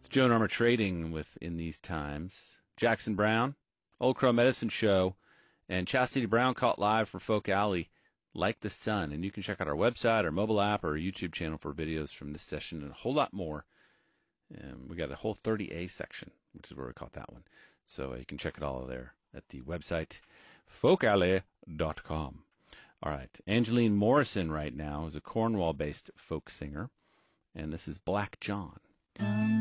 It's Joe and Armour Trading with In These Times. Jackson Brown, Old Crow Medicine Show, and Chastity Brown caught live for Folk Alley, Like the Sun. And you can check out our website, our mobile app, or our YouTube channel for videos from this session and a whole lot more. We got a whole 30A section, which is where we caught that one. So you can check it all there at the website, folkalley.com. All right. Angeline Morrison right now is a Cornwall-based folk singer, and this is Black John.